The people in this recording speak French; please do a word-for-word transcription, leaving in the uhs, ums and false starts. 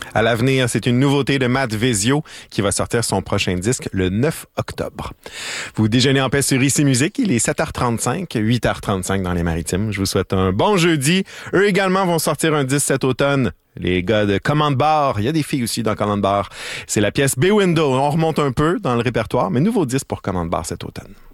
À l'avenir, c'est une nouveauté de Matt Vezio qui va sortir son prochain disque le neuf octobre. Vous déjeunez en paix sur Ici Musique. Il est sept heures trente-cinq, huit heures trente-cinq dans les Maritimes. Je vous souhaite un bon jeudi. Eux également vont sortir un disque cet automne. Les gars de Command Bar. Il y a des filles aussi dans Command Bar. C'est la pièce Bay Window. On remonte un peu dans le répertoire, mais nouveau disque pour Command Bar cet automne.